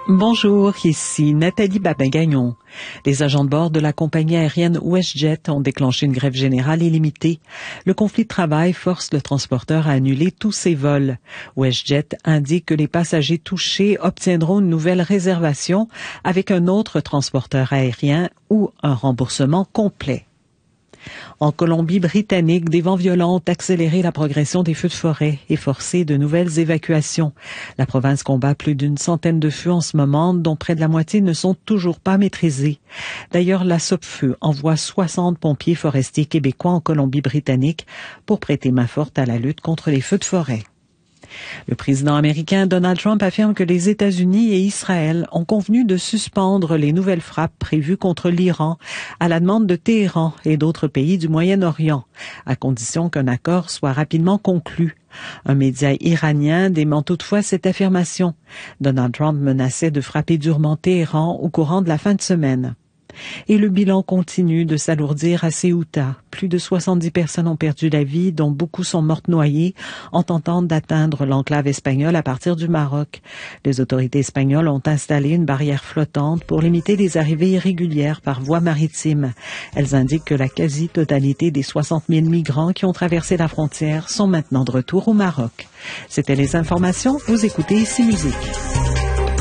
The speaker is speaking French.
Bonjour, ici Nathalie Babin-Gagnon. Les agents de bord de la compagnie aérienne WestJet ont déclenché une grève générale illimitée. Le conflit de travail force le transporteur à annuler tous ses vols. WestJet indique que les passagers touchés obtiendront une nouvelle réservation avec un autre transporteur aérien ou un remboursement complet. En Colombie-Britannique, des vents violents ont accéléré la progression des feux de forêt et forcé de nouvelles évacuations. La province combat plus d'une centaine de feux en ce moment, dont près de la moitié ne sont toujours pas maîtrisés. D'ailleurs, la Sopfeu envoie 60 pompiers forestiers québécois en Colombie-Britannique pour prêter main forte à la lutte contre les feux de forêt. Le président américain Donald Trump affirme que les États-Unis et Israël ont convenu de suspendre les nouvelles frappes prévues contre l'Iran à la demande de Téhéran et d'autres pays du Moyen-Orient, à condition qu'un accord soit rapidement conclu. Un média iranien dément toutefois cette affirmation. Donald Trump menaçait de frapper durement Téhéran au courant de la fin de semaine. Et le bilan continue de s'alourdir à Ceuta. Plus de 70 personnes ont perdu la vie, dont beaucoup sont mortes noyées, en tentant d'atteindre l'enclave espagnole à partir du Maroc. Les autorités espagnoles ont installé une barrière flottante pour limiter les arrivées irrégulières par voie maritime. Elles indiquent que la quasi-totalité des 60 000 migrants qui ont traversé la frontière sont maintenant de retour au Maroc. C'était les informations. Vous écoutez Ici Musique.